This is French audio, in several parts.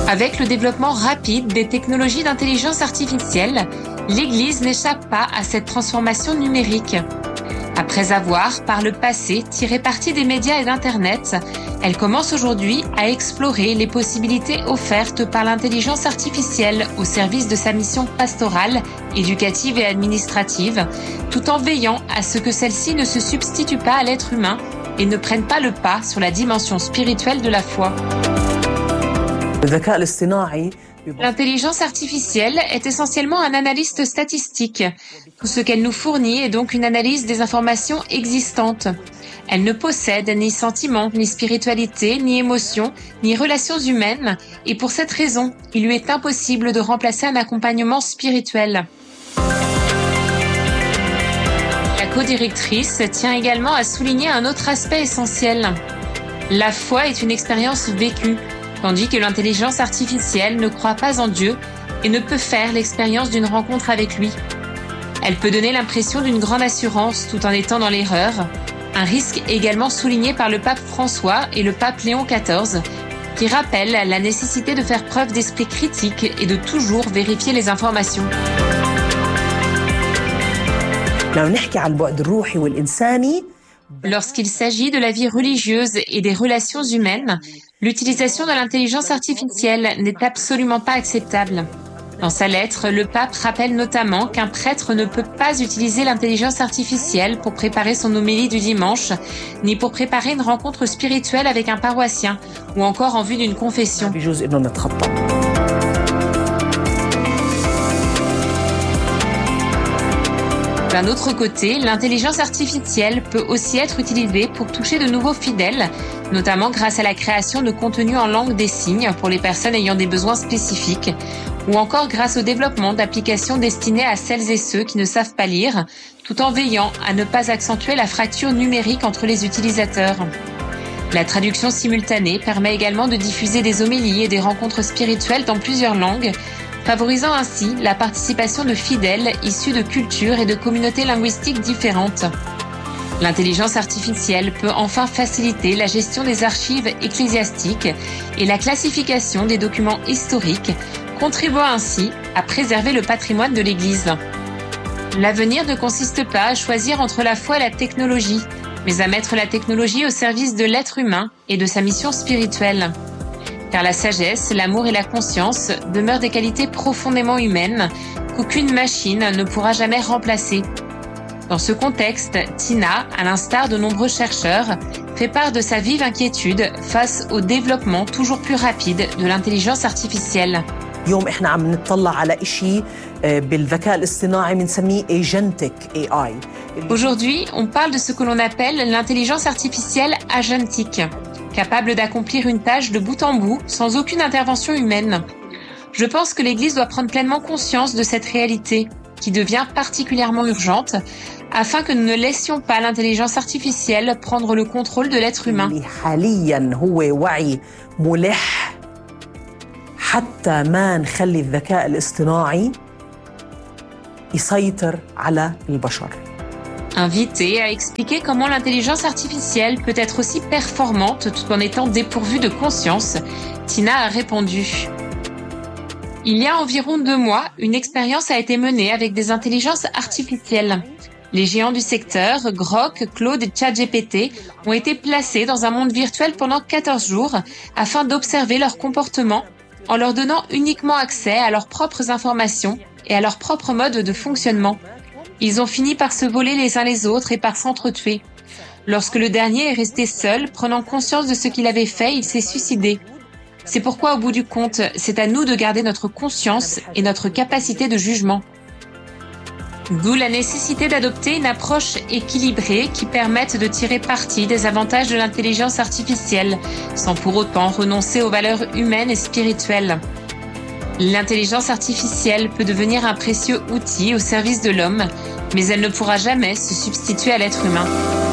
Avec le développement rapide des technologies d'intelligence artificielle, l'Église n'échappe pas à cette transformation numérique. Après avoir, par le passé, tiré parti des médias et d'Internet, elle commence aujourd'hui à explorer les possibilités offertes par l'intelligence artificielle au service de sa mission pastorale, éducative et administrative, tout en veillant à ce que celle-ci ne se substitue pas à l'être humain et ne prenne pas le pas sur la dimension spirituelle de la foi. L'intelligence artificielle est essentiellement un analyste statistique. Tout ce qu'elle nous fournit est donc une analyse des informations existantes. Elle ne possède ni sentiments, ni spiritualité, ni émotions, ni relations humaines, et pour cette raison, il lui est impossible de remplacer un accompagnement spirituel. La codirectrice tient également à souligner un autre aspect essentiel. La foi est une expérience vécue, tandis que l'intelligence artificielle ne croit pas en Dieu et ne peut faire l'expérience d'une rencontre avec lui. Elle peut donner l'impression d'une grande assurance tout en étant dans l'erreur, un risque également souligné par le pape François et le pape Léon XIV, qui rappellent la nécessité de faire preuve d'esprit critique et de toujours vérifier les informations. Lorsqu'il s'agit de la vie religieuse et des relations humaines, l'utilisation de l'intelligence artificielle n'est absolument pas acceptable. Dans sa lettre, le pape rappelle notamment qu'un prêtre ne peut pas utiliser l'intelligence artificielle pour préparer son homélie du dimanche, ni pour préparer une rencontre spirituelle avec un paroissien, ou encore en vue d'une confession. D'un autre côté, l'intelligence artificielle peut aussi être utilisée pour toucher de nouveaux fidèles, notamment grâce à la création de contenus en langue des signes pour les personnes ayant des besoins spécifiques, ou encore grâce au développement d'applications destinées à celles et ceux qui ne savent pas lire, tout en veillant à ne pas accentuer la fracture numérique entre les utilisateurs. La traduction simultanée permet également de diffuser des homélies et des rencontres spirituelles dans plusieurs langues, favorisant ainsi la participation de fidèles issus de cultures et de communautés linguistiques différentes. L'intelligence artificielle peut enfin faciliter la gestion des archives ecclésiastiques et la classification des documents historiques, contribuant ainsi à préserver le patrimoine de l'Église. L'avenir ne consiste pas à choisir entre la foi et la technologie, mais à mettre la technologie au service de l'être humain et de sa mission spirituelle. Car la sagesse, l'amour et la conscience demeurent des qualités profondément humaines qu'aucune machine ne pourra jamais remplacer. Dans ce contexte, Tina, à l'instar de nombreux chercheurs, fait part de sa vive inquiétude face au développement toujours plus rapide de l'intelligence artificielle. اليوم احنا عم نطلع على إشي بالذكاء الاصطناعي بنسميه agentic AI. Aujourd'hui, on parle de ce que l'on appelle l'intelligence artificielle agentique, capable d'accomplir une tâche de bout en bout sans aucune intervention humaine. Je pense que l'Église doit prendre pleinement conscience de cette réalité, qui devient particulièrement urgente, afin que nous ne laissions pas l'intelligence artificielle prendre le contrôle de l'être humain. حتى ما نخلي الذكاء الاصطناعي يسيطر على البشر. Invité à expliquer comment l'intelligence artificielle peut être aussi performante tout en étant dépourvue de conscience, Tina a répondu. Il y a environ 2 mois, une expérience a été menée avec des intelligences artificielles. Les géants du secteur, Grok, Claude et ChatGPT, ont été placés dans un monde virtuel pendant 14 jours afin d'observer leur comportement en leur donnant uniquement accès à leurs propres informations et à leur propre mode de fonctionnement. Ils ont fini par se voler les uns les autres et par s'entretuer. Lorsque le dernier est resté seul, prenant conscience de ce qu'il avait fait, il s'est suicidé. C'est pourquoi, au bout du compte, c'est à nous de garder notre conscience et notre capacité de jugement. D'où la nécessité d'adopter une approche équilibrée qui permette de tirer parti des avantages de l'intelligence artificielle, sans pour autant renoncer aux valeurs humaines et spirituelles. L'intelligence artificielle peut devenir un précieux outil au service de l'homme, mais elle ne pourra jamais se substituer à l'être humain.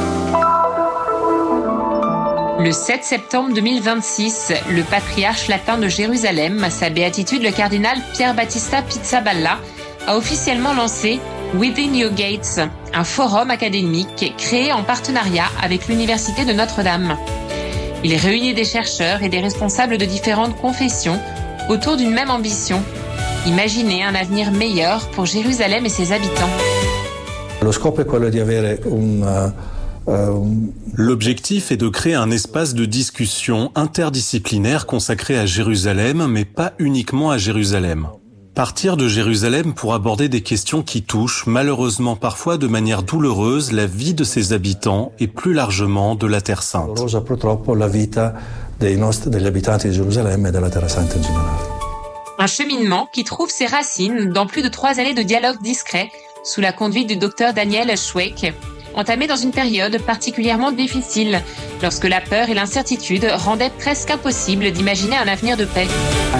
Le 7 septembre 2026, le patriarche latin de Jérusalem, à sa béatitude le cardinal Pier Battista Pizzaballa, a officiellement lancé Within Your Gates, un forum académique créé en partenariat avec l'Université de Notre-Dame. Il réunit des chercheurs et des responsables de différentes confessions autour d'une même ambition. Imaginer un avenir meilleur pour Jérusalem et ses habitants. L'objectif est de créer un espace de discussion interdisciplinaire consacré à Jérusalem, mais pas uniquement à Jérusalem. Partir de Jérusalem pour aborder des questions qui touchent, malheureusement parfois de manière douloureuse, la vie de ses habitants et plus largement de la Terre Sainte. Un cheminement qui trouve ses racines dans plus de 3 années de dialogue discret sous la conduite du docteur Daniel Schweik, entamé dans une période particulièrement difficile, lorsque la peur et l'incertitude rendaient presque impossible d'imaginer un avenir de paix.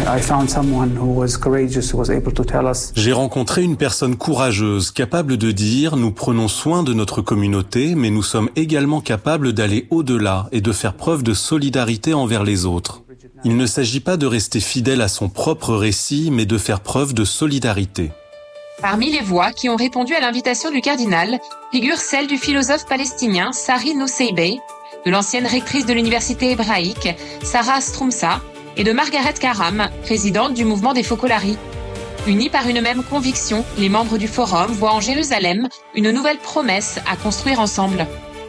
J'ai rencontré une personne courageuse, capable de dire « Nous prenons soin de notre communauté, mais nous sommes également capables d'aller au-delà et de faire preuve de solidarité envers les autres. » Il ne s'agit pas de rester fidèle à son propre récit, mais de faire preuve de solidarité. Parmi les voix qui ont répondu à l'invitation du cardinal figure celle du philosophe palestinien Sari Nusseibeh, de l'ancienne rectrice de l'université hébraïque Sarah Strumsa et de Margaret Karam, présidente du mouvement des Focolari. Unis par une même conviction, les membres du forum voient en Jérusalem une nouvelle promesse à construire ensemble.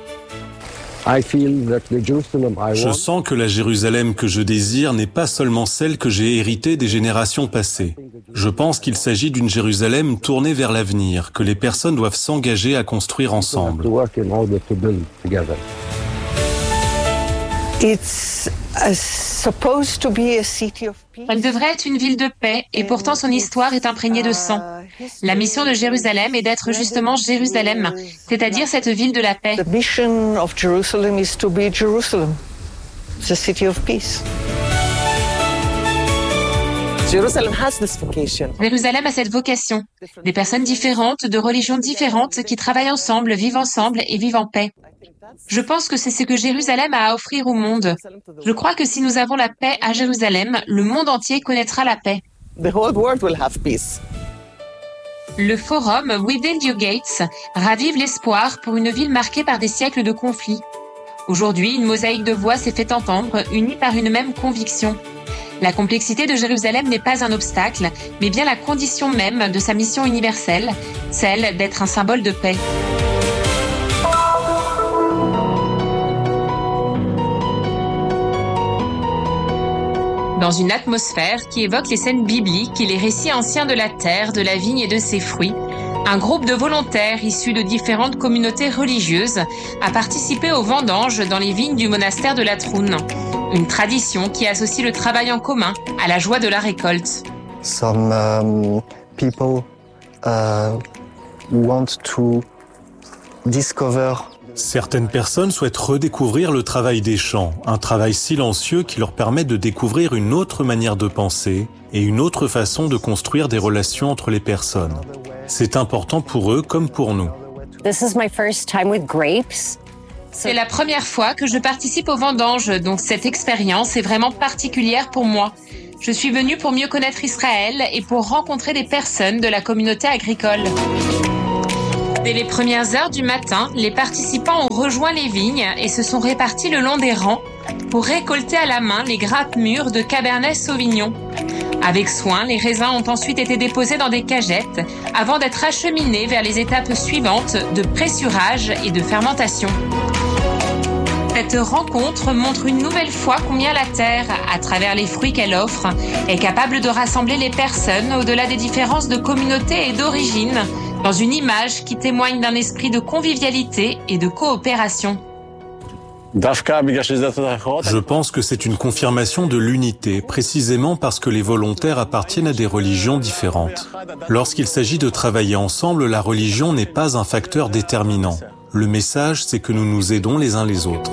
Je sens que la Jérusalem que je désire n'est pas seulement celle que j'ai héritée des générations passées. Je pense qu'il s'agit d'une Jérusalem tournée vers l'avenir, que les personnes doivent s'engager à construire ensemble. Elle devrait être une ville de paix et pourtant son histoire est imprégnée de sang. La mission de Jérusalem est d'être justement Jérusalem, c'est-à-dire cette ville de la paix. Jérusalem a cette vocation. Des personnes différentes, de religions différentes qui travaillent ensemble, vivent en paix. Je pense que c'est ce que Jérusalem a à offrir au monde. Je crois que si nous avons la paix à Jérusalem, le monde entier connaîtra la paix. Le forum Within Your Gates ravive l'espoir pour une ville marquée par des siècles de conflits. Aujourd'hui, une mosaïque de voix s'est fait entendre, unie par une même conviction. La complexité de Jérusalem n'est pas un obstacle, mais bien la condition même de sa mission universelle, celle d'être un symbole de paix. Dans une atmosphère qui évoque les scènes bibliques et les récits anciens de la terre, de la vigne et de ses fruits, un groupe de volontaires issus de différentes communautés religieuses a participé aux vendanges dans les vignes du monastère de Latroun. Une tradition qui associe le travail en commun à la joie de la récolte. Some people want to discover. Certaines personnes souhaitent redécouvrir le travail des champs, un travail silencieux qui leur permet de découvrir une autre manière de penser et une autre façon de construire des relations entre les personnes. C'est important pour eux comme pour nous. C'est la première fois que je participe aux vendanges, donc cette expérience est vraiment particulière pour moi. Je suis venue pour mieux connaître Israël et pour rencontrer des personnes de la communauté agricole. Dès les premières heures du matin, les participants ont rejoint les vignes et se sont répartis le long des rangs pour récolter à la main les grappes mûres de Cabernet Sauvignon. Avec soin, les raisins ont ensuite été déposés dans des cagettes avant d'être acheminés vers les étapes suivantes de pressurage et de fermentation. Cette rencontre montre une nouvelle fois combien la terre, à travers les fruits qu'elle offre, est capable de rassembler les personnes au-delà des différences de communauté et d'origine, dans une image qui témoigne d'un esprit de convivialité et de coopération. Je pense que c'est une confirmation de l'unité, précisément parce que les volontaires appartiennent à des religions différentes. Lorsqu'il s'agit de travailler ensemble, la religion n'est pas un facteur déterminant. Le message, c'est que nous nous aidons les uns les autres.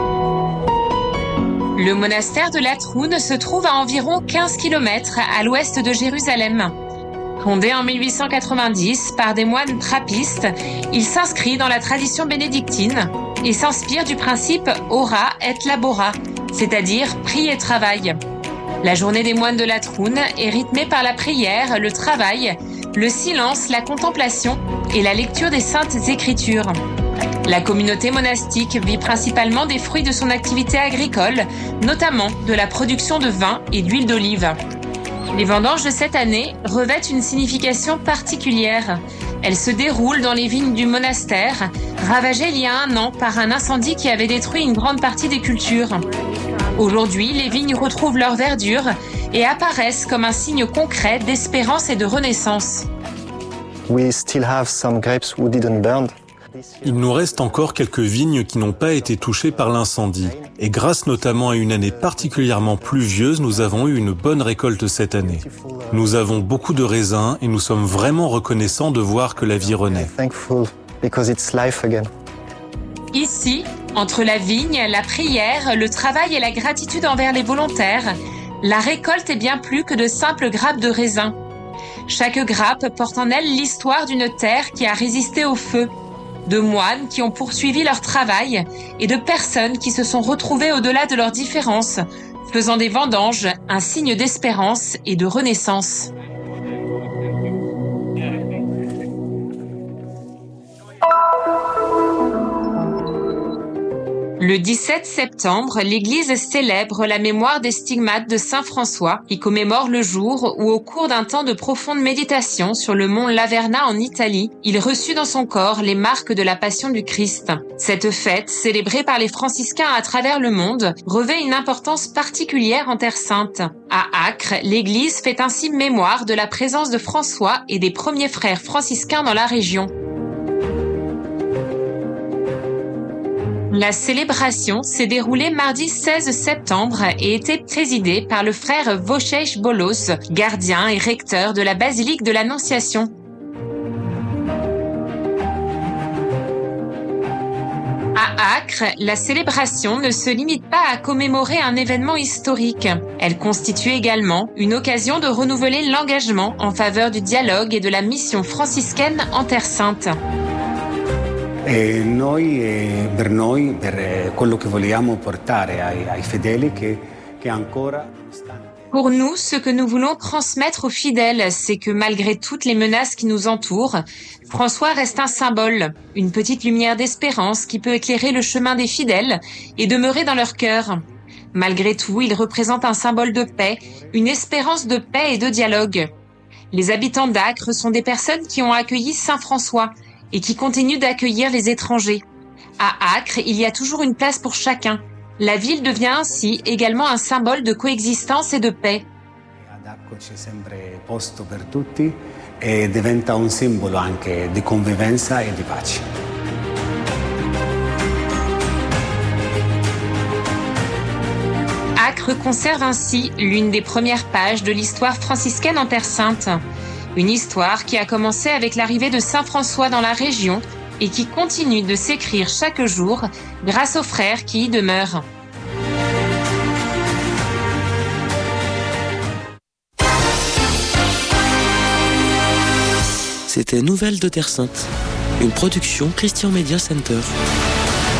Le monastère de Latroun se trouve à environ 15 km à l'ouest de Jérusalem. Fondé en 1890 par des moines trappistes, il s'inscrit dans la tradition bénédictine et s'inspire du principe ora et labora, c'est-à-dire prie et travail. La journée des moines de Latroun est rythmée par la prière, le travail, le silence, la contemplation et la lecture des saintes écritures. La communauté monastique vit principalement des fruits de son activité agricole, notamment de la production de vin et d'huile d'olive. Les vendanges de cette année revêtent une signification particulière. Elles se déroulent dans les vignes du monastère, ravagées il y a 1 an par un incendie qui avait détruit une grande partie des cultures. Aujourd'hui, les vignes retrouvent leur verdure et apparaissent comme un signe concret d'espérance et de renaissance. We still have some grapes who didn't burn. Il nous reste encore quelques vignes qui n'ont pas été touchées par l'incendie. Et grâce notamment à une année particulièrement pluvieuse, nous avons eu une bonne récolte cette année. Nous avons beaucoup de raisins et nous sommes vraiment reconnaissants de voir que la vie renaît. Thankful because it's life again. Ici, entre la vigne, la prière, le travail et la gratitude envers les volontaires, la récolte est bien plus que de simples grappes de raisins. Chaque grappe porte en elle l'histoire d'une terre qui a résisté au feu, de moines qui ont poursuivi leur travail et de personnes qui se sont retrouvées au-delà de leurs différences, faisant des vendanges un signe d'espérance et de renaissance. Le 17 septembre, l'Église célèbre la mémoire des stigmates de Saint François, qui commémore le jour où, au cours d'un temps de profonde méditation sur le mont Laverna en Italie, il reçut dans son corps les marques de la Passion du Christ. Cette fête, célébrée par les franciscains à travers le monde, revêt une importance particulière en Terre Sainte. À Acre, l'Église fait ainsi mémoire de la présence de François et des premiers frères franciscains dans la région. La célébration s'est déroulée mardi 16 septembre et était présidée par le frère Wojciech Bolos, gardien et recteur de la basilique de l'Annonciation. À Acre, la célébration ne se limite pas à commémorer un événement historique. Elle constitue également une occasion de renouveler l'engagement en faveur du dialogue et de la mission franciscaine en Terre Sainte. E noi, per noi, per quello che vogliamo portare ai fedeli che ancora... Pour nous, ce que nous voulons transmettre aux fidèles, c'est que malgré toutes les menaces qui nous entourent, François reste un symbole, une petite lumière d'espérance qui peut éclairer le chemin des fidèles et demeurer dans leur cœur. Malgré tout, il représente un symbole de paix, une espérance de paix et de dialogue. Les habitants d'Acre sont des personnes qui ont accueilli Saint François et qui continuent d'accueillir les étrangers. À Acre, il y a toujours une place pour chacun. La ville devient ainsi également un symbole de coexistence et de paix. Ad Acre c'è sempre posto per tutti e diventa un simbolo anche di convivenza e di pace. Acre conserve ainsi l'une des premières pages de l'histoire franciscaine en Terre Sainte. Une histoire qui a commencé avec l'arrivée de Saint François dans la région et qui continue de s'écrire chaque jour grâce aux frères qui y demeurent. C'était Nouvelles de Terre Sainte, une production Christian Media Center.